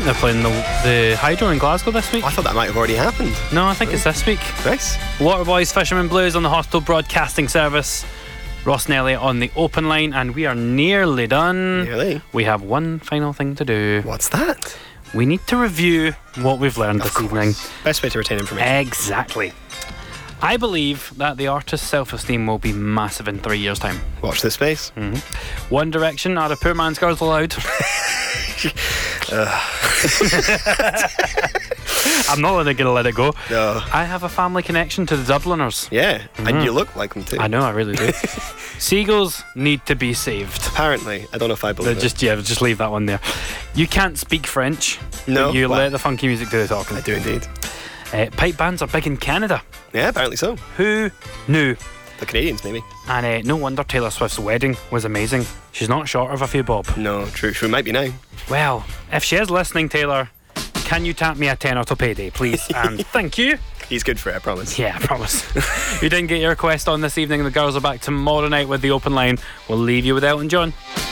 They're playing the Hydro in Glasgow this week. I thought that might have already happened. No, I think it's this week. Nice. Waterboys, Fisherman Blues on the Hospital Broadcasting Service. Ross and Elliot on the open line, and we are nearly done. Nearly. We have one final thing to do. What's that? We need to review what we've learned this evening. Best way to retain information. Exactly. I believe that the artist's self-esteem will be massive in 3 years' time. Watch this space. One Direction are a poor man's Girls Aloud. I'm not going to let it go. No. I have a family connection to the Dubliners. Yeah, and you look like them too. I know, I really do. Seagulls need to be saved. Apparently. I don't know if I believe it. Just leave that one there. You can't speak French. No. But you Well, let the funky music do the talking. I do indeed. Pipe bands are big in Canada. Yeah, apparently so. Who knew? The Canadians, maybe. And no wonder Taylor Swift's wedding was amazing. She's not short of a few bob. No, true. She might be now. Well, if she is listening, Taylor, can you tap me a tenner till payday, please? And thank you. He's good for it, I promise. Yeah, I promise. You didn't get your request on this evening. The girls are back tomorrow night with the open line. We'll leave you with Elton John.